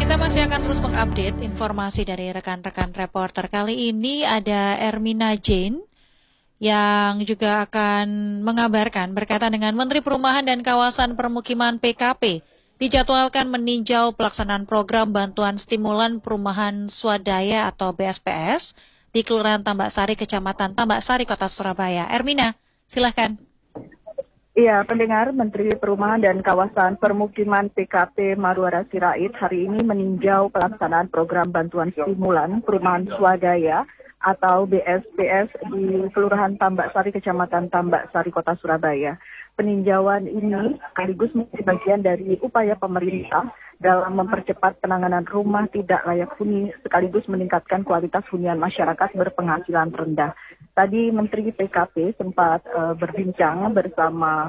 Kita masih akan terus mengupdate informasi dari rekan-rekan reporter. Kali ini ada Ermina Jane yang juga akan mengabarkan berkaitan dengan Menteri Perumahan dan Kawasan Permukiman PKP dijadwalkan meninjau pelaksanaan program bantuan stimulan perumahan swadaya atau BSPS di Kelurahan Tambak Sari, Kecamatan Tambak Sari, Kota Surabaya. Ermina, silahkan. Iya, pendengar, Menteri Perumahan dan Kawasan Permukiman PKP Marwara Sirait hari ini meninjau pelaksanaan program bantuan stimulan perumahan swadaya atau BSPS di Kelurahan Tambak Sari, Kecamatan Tambak Sari, Kota Surabaya. Peninjauan ini sekaligus menjadi bagian dari upaya pemerintah dalam mempercepat penanganan rumah tidak layak huni sekaligus meningkatkan kualitas hunian masyarakat berpenghasilan rendah. Tadi Menteri PKP sempat berbincang bersama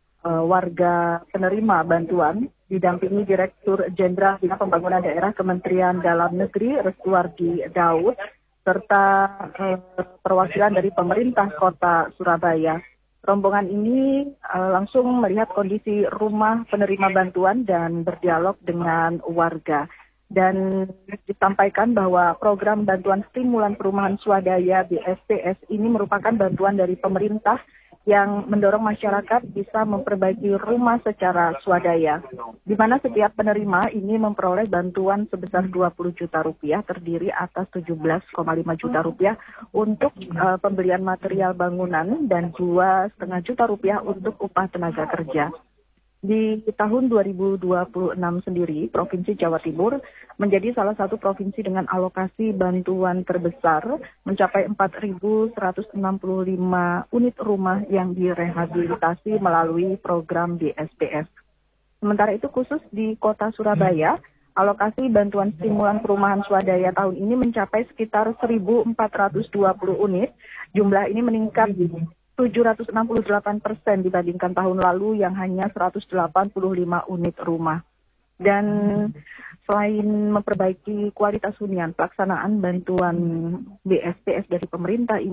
warga penerima bantuan, didampingi Direktur Jenderal Bina Pembangunan Daerah Kementerian Dalam Negeri Restuardi Daud, serta perwakilan dari pemerintah Kota Surabaya. Rombongan ini langsung melihat kondisi rumah penerima bantuan dan berdialog dengan warga. Dan disampaikan bahwa program bantuan stimulan perumahan swadaya BSPS ini merupakan bantuan dari pemerintah yang mendorong masyarakat bisa memperbaiki rumah secara swadaya, di mana setiap penerima ini memperoleh bantuan sebesar 20 juta rupiah terdiri atas 17,5 juta rupiah untuk pembelian material bangunan dan 2,5 juta rupiah untuk upah tenaga kerja. Di tahun 2026 sendiri, Provinsi Jawa Timur menjadi salah satu provinsi dengan alokasi bantuan terbesar mencapai 4.165 unit rumah yang direhabilitasi melalui program BSPS. Sementara itu khusus di Kota Surabaya, alokasi bantuan stimulan perumahan swadaya tahun ini mencapai sekitar 1.420 unit. Jumlah ini meningkat 768% dibandingkan tahun lalu yang hanya 185 unit rumah. Dan selain memperbaiki kualitas hunian, pelaksanaan bantuan BSPS dari pemerintah ini